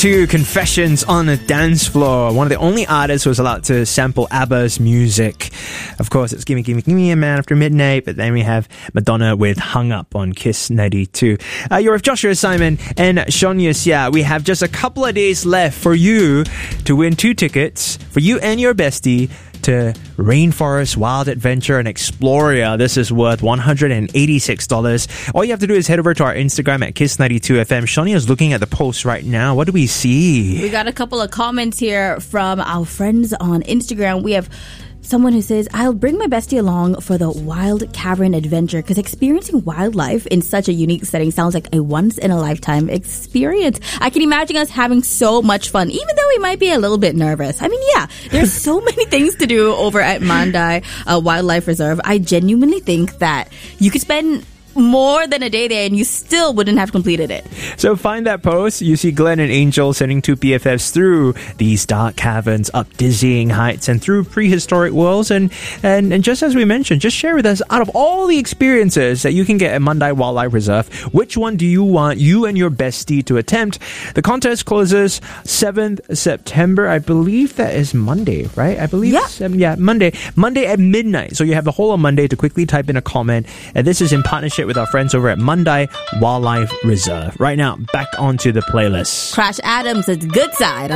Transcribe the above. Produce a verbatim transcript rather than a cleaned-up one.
ninety-two, Confessions on a Dance Floor. One of the only artists who was allowed to sample ABBA's music. Of course, it's Gimme, Gimme, Gimme a Man After Midnight, but then we have Madonna with Hung Up on Kiss ninety-two. Uh, you're with Joshua Simon and Sonia Xia. We have just a couple of days left for you to win two tickets for you and your bestie to Rainforest Wild Adventure and Exploria. This is worth one hundred eighty-six dollars. All you have to do is head over to our Instagram at Kiss ninety-two F M. Shania is looking at the post right now. What do we see? We got a couple of comments here from our friends on Instagram. We have someone who says, I'll bring my bestie along for the Wild Cavern Adventure because experiencing wildlife in such a unique setting sounds like a once-in-a-lifetime experience. I can imagine us having so much fun, even though we might be a little bit nervous. I mean, yeah, there's so many things to do over at Mandai uh, Wildlife Reserve. I genuinely think that you could spend more than a day there and you still wouldn't have completed it. So find that post. You see Glenn and Angel sending two P F Fs through these dark caverns, up dizzying heights, and through prehistoric worlds. And, and, and just as we mentioned, just share with us, out of all the experiences that you can get at Mandai Wildlife Reserve, which one do you want you and your bestie to attempt? The contest closes seventh September. I believe that is Monday, right? I believe yeah. seven, yeah, Monday. Monday at midnight. So you have the whole of Monday to quickly type in a comment. And this is in partnership with our friends over at Mandai Wildlife Reserve. Right now, back onto the playlist. Crash Adams, it's Good Side.